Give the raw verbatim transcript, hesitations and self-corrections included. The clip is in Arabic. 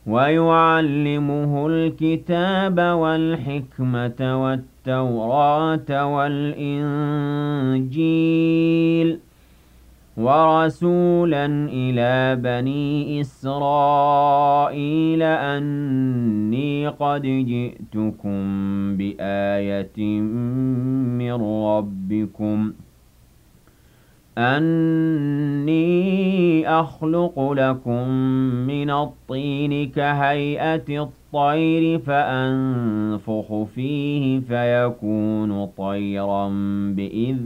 وَيُعَلِّمُهُ الْكِتَابَ وَالْحِكْمَةَ وَالتَّوْرَاةَ وَالْإِنجِيلَ وَرَسُولًا إِلَىٰ بَنِي إِسْرَائِيلَ أَنِّي قَدْ جِئْتُكُم بِآيَةٍ مِّن رَّبِّكُمْ أَنِّي أَخْلُقُ لَكُم مِّنَ الطِّينِ كَهَيْئَةِ الطَّيْرِ فَأَنفُخُ فِيهِ فَيَكُونُ طَيْرًا بِإِذْنِ